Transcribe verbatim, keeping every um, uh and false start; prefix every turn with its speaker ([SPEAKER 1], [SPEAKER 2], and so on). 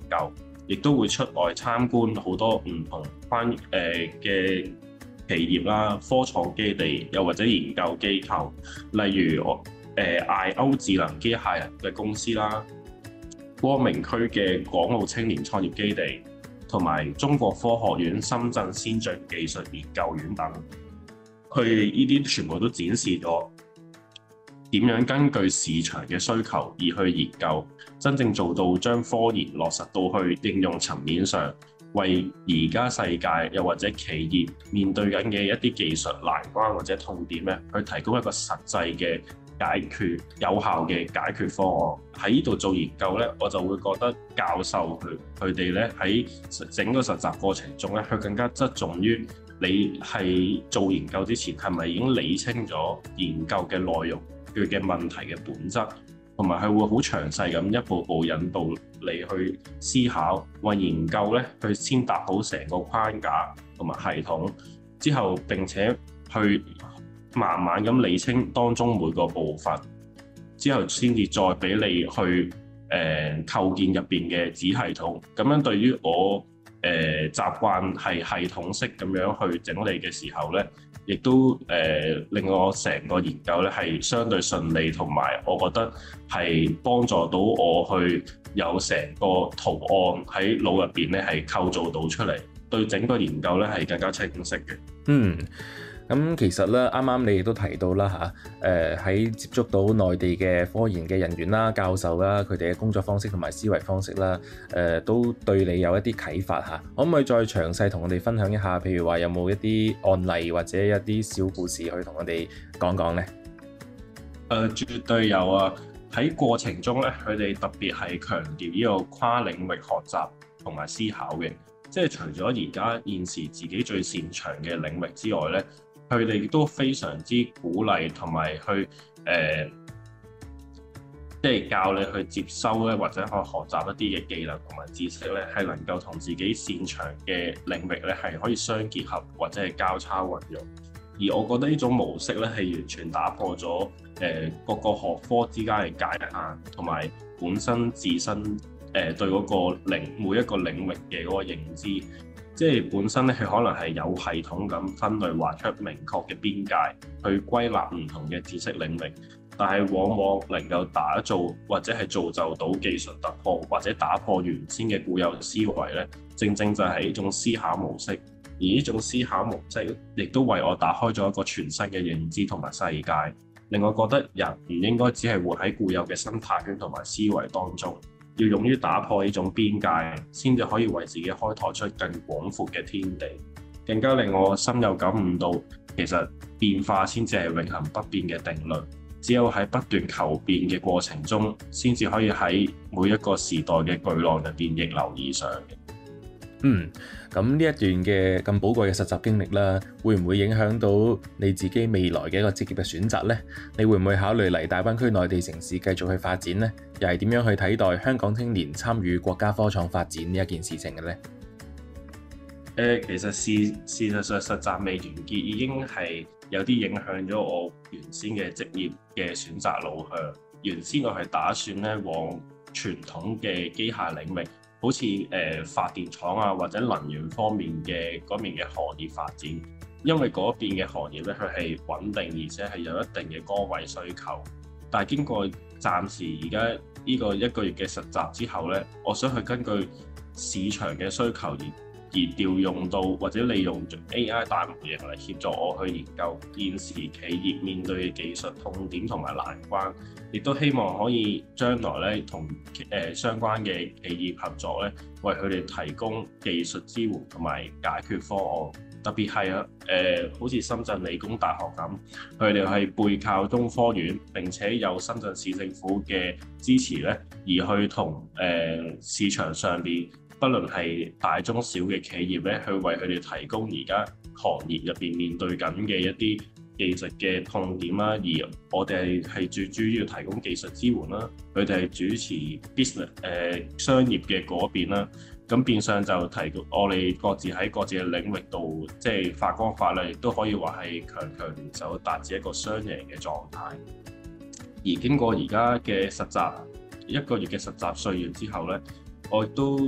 [SPEAKER 1] 究，亦都會出外參觀好多唔同關誒嘅企業啦、科創基地，又或者研究機構，例如我誒艾歐智能機械人嘅公司啦、光明區嘅港澳青年創業基地，同埋中國科學院深圳先進技術研究院等，佢呢啲全部都展示咗點樣根據市場嘅需求而去研究，真正做到將科研落實到去應用層面上，為而家世界又或者企業面對緊嘅一啲技術難關或者痛點咧，去提供一個實際嘅解決有效嘅解決方案。喺呢度做研究咧，我就會覺得教授佢佢哋咧喺整個實習過程中咧，佢更加側重於你係做研究之前係咪已經理清咗研究嘅內容，佢嘅問題嘅本質，同埋係會好詳細咁一步步引導你去思考，為研究咧去先搭好成個框架同埋系統，之後並且去慢慢咁理清當中每個部分，之後先至再俾你去誒、呃、構建入邊嘅子系統。咁樣對於我誒、呃、習慣係系統式咁樣去整理嘅時候咧，亦都誒、呃、令我成個研究咧係相對順利，同埋我覺得係幫助到我去有成個圖案喺腦入邊咧係構造到出嚟，對整個研究咧係更加清晰嘅。
[SPEAKER 2] 嗯。咁其實咧，啱啱你亦都提到啦嚇，誒喺接觸到內地嘅科研嘅人員啦、教授啦，佢哋嘅工作方式同埋思維方式啦，誒、呃、都對你有一啲啟發嚇。可唔可以再詳細同我哋分享一下？譬如話有冇一啲案例或者一啲小故事去同我哋講講呢？誒、
[SPEAKER 1] 呃，絕對有啊！喺過程中咧，佢哋特別係強調呢個跨領域學習同埋思考嘅，即係除咗而家現時自己最擅長嘅領域之外咧。佢哋都非常之鼓勵同埋去誒、呃，即係教你去接收咧，或者去學習一啲嘅技能同埋知識咧，係能夠同自己擅長嘅領域咧係可以相結合或者係交叉運用。而我覺得呢種模式咧係完全打破咗誒、呃、各個學科之間嘅界限，同埋本身自身誒、呃、對嗰個領每一個領域嘅嗰個認知。即係本身咧，佢可能係有系統咁分類，畫出明確嘅邊界，去歸納唔同嘅知識領域。但係往往能夠打造或者係造就到技術突破，或者打破原先嘅固有思維咧，正正就係一種思考模式。而呢種思考模式，亦都為我打開咗一個全新嘅認知同埋世界，令我覺得人唔應該只係活喺固有嘅生態圈同埋思維當中。要勇於打破呢種邊界，先至可以為自己開拓出更廣闊嘅天地。更加令我深有感悟到，其實變化先至係永恆不變嘅定律。只有喺不斷求變嘅過程中，先至可以喺每一個時代嘅巨浪入邊逆流而上嘅。
[SPEAKER 2] 嗯，咁呢一段嘅咁寶貴嘅實習經歷啦，會唔會影響到你自己未來嘅一個職業嘅選擇呢？你會唔會考慮嚟大灣區內地城市繼續去發展呢？又係點樣去睇待香港青年參與國家科創發展呢一件事情嘅呢？
[SPEAKER 1] 誒，其實事事實上實習未完結，已經係有啲影響咗我原先嘅職業嘅選擇路向。原先我係打算咧往傳統嘅機械領域，好似誒、呃、發電廠啊或者能源方面嘅嗰面嘅行業發展，因為嗰邊嘅行業咧佢係穩定而且係有一定嘅崗位需求。但係經過暫時而家呢個一個月嘅實習之後咧，我想去根據市場嘅需求而而調用到或者利用 A I 大模型嚟協助我去研究現時企業面對嘅技術痛點同埋難關，亦都希望可以將來咧同誒相關嘅企業合作咧，為佢哋提供技術支援同埋解決方案。特別係啊誒，好似深圳理工大學咁，佢哋係背靠中科院，並且有深圳市政府嘅支持咧，而去同誒、呃、市場上邊，不論係大中小嘅企業咧，去為佢哋提供而家行業入邊面對緊嘅一啲技術嘅痛點啦。而我哋係最主要提供技術支援啦，佢哋係主持 business 誒、呃、商業嘅嗰邊啦。咁變相就提供我哋各自喺各自嘅領域度，即係發光發亮，亦都可以話係強強聯手，達至一個雙贏嘅狀態。而經過而家嘅實習一個月嘅實習歲月之後咧，我亦都